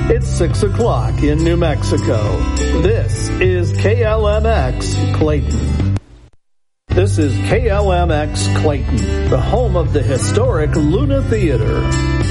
It's 6 o'clock in New Mexico. This is KLMX Clayton. This is KLMX Clayton, the home of the historic Luna Theater.